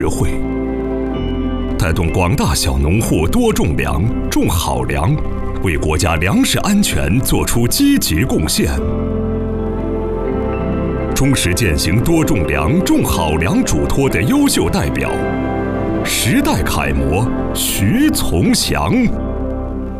会，带动广大小农户多种粮、种好粮，为国家粮食安全作出积极贡献。忠实践行多种粮、种好粮嘱托的优秀代表，时代楷模徐从祥。